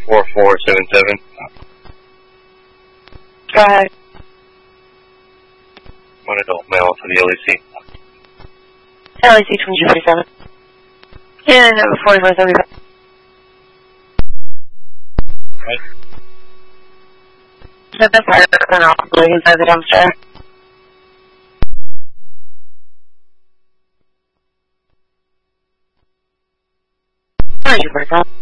4477. Go ahead. One adult male to the LEC. LEC 2247. And 4475. Right. Set the fire and off inside the dumpster. Thank you for that.